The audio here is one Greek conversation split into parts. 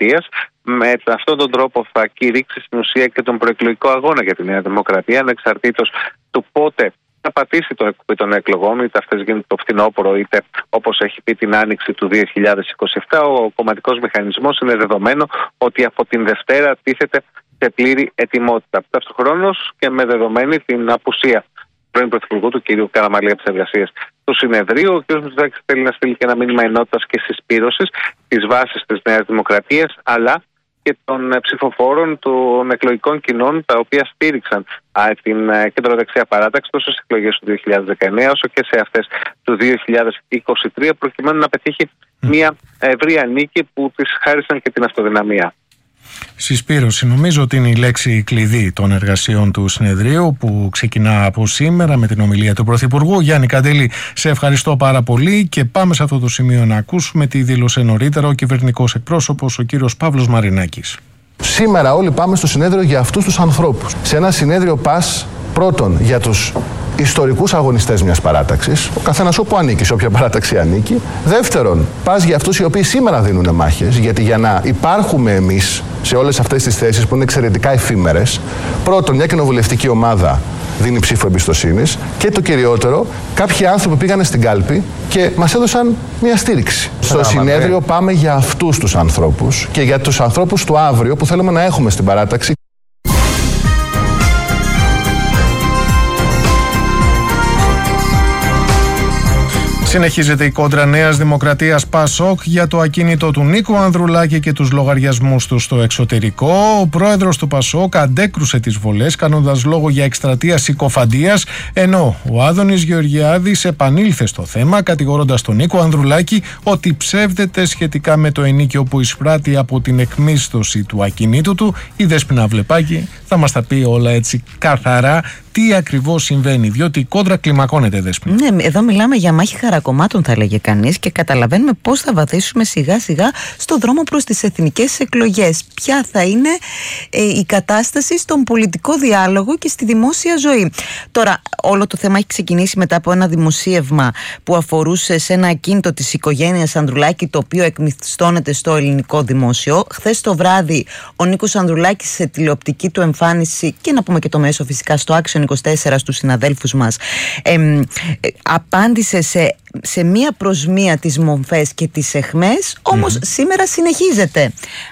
Δημοκρατίας. Με αυτόν τον τρόπο θα κηρύξει στην ουσία και τον προεκλογικό αγώνα για τη Νέα Δημοκρατία, ανεξαρτήτως του πότε θα πατήσει το κουμπί των εκλογών, είτε αυτές γίνονται το φθινόπωρο, είτε όπως έχει πει την άνοιξη του 2027. Ο κομματικός μηχανισμός είναι δεδομένο ότι από την Δευτέρα τίθεται σε πλήρη ετοιμότητα. Ταυτοχρόνως και με δεδομένη την απουσία πρώην Πρωθυπουργού του κ. Καραμαλή από τις εργασίες του συνεδρίου, ο κ. Μητσοτάκης θέλει να στείλει και ένα μήνυμα ενότητας και συσπήρωσης της βάσης της Νέας Δημοκρατίας, αλλά και των ψηφοφόρων των εκλογικών κοινών, τα οποία στήριξαν την κεντροδεξιά παράταξη τόσο στις εκλογές του 2019 όσο και σε αυτές του 2023, προκειμένου να πετύχει μια ευρεία νίκη που της χάρισαν και την αυτοδυναμία. Συσπήρωση, νομίζω ότι είναι η λέξη κλειδί των εργασιών του συνεδρίου, που ξεκινά από σήμερα με την ομιλία του Πρωθυπουργού. Γιάννη Καντέλη, σε ευχαριστώ πάρα πολύ και πάμε σε αυτό το σημείο να ακούσουμε τι δήλωσε νωρίτερα ο κυβερνητικός εκπρόσωπος, ο κύριος Παύλος Μαρινάκης. Σήμερα όλοι πάμε στο συνέδριο για αυτούς τους ανθρώπους. Σε ένα συνέδριο πας πρώτον για τους ιστορικούς αγωνιστές μιας παράταξης, ο καθένας όπου ανήκει, σε όποια παράταξη ανήκει. Δεύτερον, πας για αυτούς οι οποίοι σήμερα δίνουν μάχες, γιατί για να υπάρχουμε εμείς σε όλες αυτές τις θέσεις που είναι εξαιρετικά εφήμερες, πρώτον, μια κοινοβουλευτική ομάδα δίνει ψήφο εμπιστοσύνης και το κυριότερο, κάποιοι άνθρωποι πήγανε στην κάλπη και μας έδωσαν μια στήριξη. Στο συνέδριο πάμε για αυτούς τους ανθρώπους και για τους ανθρώπους του αύριο που θέλουμε να έχουμε στην παράταξη. Συνεχίζεται η κόντρα Νέας Δημοκρατίας ΠΑΣΟΚ για το ακίνητο του Νίκου Ανδρουλάκη και τους λογαριασμούς του στο εξωτερικό. Ο πρόεδρος του ΠΑΣΟΚ αντέκρουσε τις βολές, κάνοντας λόγο για εκστρατεία συκοφαντίας, ενώ ο Άδωνης Γεωργιάδης επανήλθε στο θέμα, κατηγορώντας τον Νίκο Ανδρουλάκη ότι ψεύδεται σχετικά με το ενοίκιο που εισπράττει από την εκμίσθωση του ακινήτου του. Η Δέσποινα Βλεπάκη θα μας τα πει όλα έτσι καθαρά τι ακριβώς συμβαίνει, διότι η κόντρα κλιμακώνεται, Δέσποινα. Ναι, εδώ μιλάμε για μάχη χαρακομμάτων, θα έλεγε κανείς, και καταλαβαίνουμε πώς θα βαθίσουμε σιγά σιγά στο δρόμο προς τις εθνικές εκλογές. Ποια θα είναι η κατάσταση στον πολιτικό διάλογο και στη δημόσια ζωή. Τώρα, όλο το θέμα έχει ξεκινήσει μετά από ένα δημοσίευμα που αφορούσε σε ένα ακίνητο της οικογένειας Ανδρουλάκη, το οποίο εκμισθώνεται στο ελληνικό δημόσιο. Χθες το βράδυ, ο Νίκος Ανδρουλάκης σε τηλεοπτική του εμφάνιση, και να πούμε και το μέσο φυσικά, στο Action 24 στους συναδέλφους μας, απάντησε σε μία προς μία τις μομφές και τις αιχμές, όμως σήμερα συνεχίζεται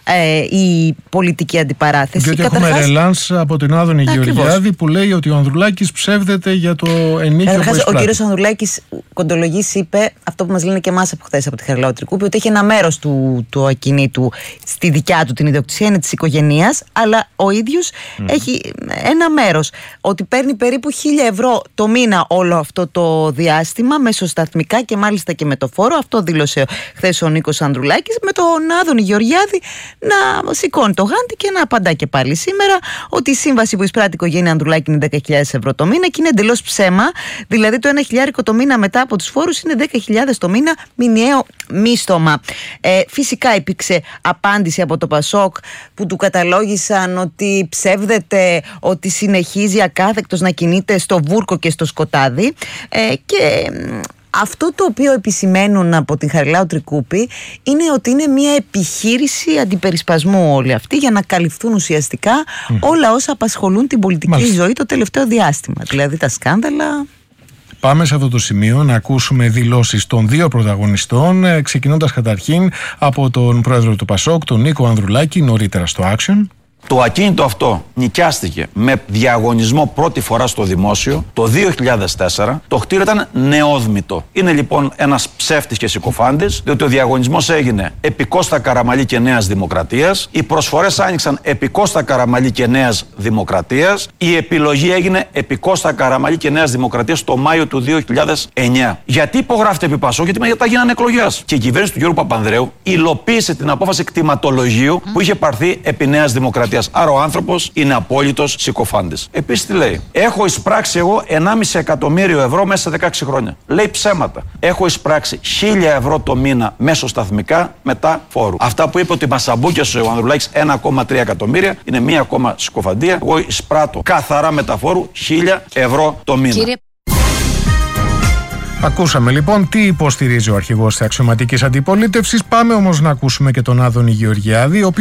η πολιτική αντιπαράθεση. Διότι έχουμε ρελάνς από την Άδωνη Γεωργιάδη που λέει ότι ο Ανδρουλάκης ψεύδεται για το ενίκιο που εισπράττει. Ο κύριος Ανδρουλάκης κοντολογής είπε αυτό που μας λένε και εμάς από χθες από τη Χαριλάου Τρικούπη, ότι έχει ένα μέρος του ακινήτου στη δικιά του την ιδιοκτησία, είναι της οικογένειας, αλλά ο ίδιος έχει ένα μέρος, ότι παίρνει περίπου 1.000 ευρώ το μήνα όλο αυτό το διάστημα μεσοσταθμικά και μάλιστα και με το φόρο. Αυτό δήλωσε χθες ο Νίκος Ανδρουλάκης, με τον Άδωνη Γεωργιάδη να σηκώνει το γάντι και να απαντά και πάλι σήμερα ότι η σύμβαση που εισπράττει η οικογένεια Ανδρουλάκη είναι 10.000 ευρώ το μήνα και είναι εντελώς ψέμα. Δηλαδή το 1.000 το μήνα μετά από τους φόρους είναι 10.000 το μήνα μηνιαίο μίστομα. Φυσικά υπήρξε απάντηση από το ΠΑΣΟΚ που του καταλόγησαν ότι ψεύδεται, ότι συνεχίζει ακάθεκτος να κινείται στο βούρκο και στο σκοτάδι, και αυτό το οποίο επισημαίνουν από την Χαριλάου Τρικούπη είναι ότι είναι μια επιχείρηση αντιπερισπασμού όλη αυτή, για να καλυφθούν ουσιαστικά όλα όσα απασχολούν την πολιτική ζωή το τελευταίο διάστημα, δηλαδή τα σκάνδαλα. Πάμε σε αυτό το σημείο να ακούσουμε δηλώσεις των δύο πρωταγωνιστών, ξεκινώντας καταρχήν από τον πρόεδρο του ΠΑΣΟΚ, τον Νίκο Ανδρουλάκη, νωρίτερα στο Action. Το ακίνητο αυτό νοικιάστηκε με διαγωνισμό πρώτη φορά στο δημόσιο το 2004. Το κτίριο ήταν νεόδμητο. Είναι λοιπόν ένας ψεύτης και συκοφάντης, διότι ο διαγωνισμός έγινε επί Κώστα Καραμαλή και Νέας Δημοκρατίας. Οι προσφορές άνοιξαν επί Κώστα Καραμαλή και Νέας Δημοκρατίας. Η επιλογή έγινε επί Κώστα Καραμαλή και Νέας Δημοκρατίας το Μάιο του 2009. Γιατί υπογράφεται επί ΠΑΣΟΚ? Γιατί μετά γίνανε εκλογές. Και η κυβέρνηση του Γιώργου Παπανδρέου υλοποίησε την απόφαση κτηματολογίου που είχε πάρθει επί Νέας Δημοκρατίας. Άρα ο άνθρωπος είναι απόλυτος συκοφάντης. Επίσης τι λέει? Έχω εισπράξει εγώ 1,5 εκατομμύριο ευρώ μέσα σε 16 χρόνια. Λέει ψέματα. Έχω εισπράξει 1.000 ευρώ το μήνα μέσοσταθμικά μετά φόρου. Αυτά που είπε ότι μας αμπούκιασε ο Ανδρουλάκης 1,3 εκατομμύρια είναι μία ακόμα συκοφαντία. Εγώ εισπράττω καθαρά μετά φόρου 1.000 ευρώ το μήνα. Ακούσαμε λοιπόν τι υποστηρίζει ο αρχηγός της αξιωματικής αντιπολίτευσης. Πάμε όμως να ακούσουμε και τον Άδωνη Γεωργιάδη,